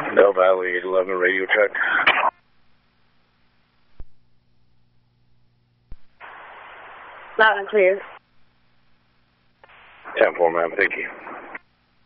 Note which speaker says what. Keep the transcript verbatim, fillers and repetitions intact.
Speaker 1: Del Valley eight eleven radio check.
Speaker 2: Loud and clear.
Speaker 1: ten four, ma'am. Thank you.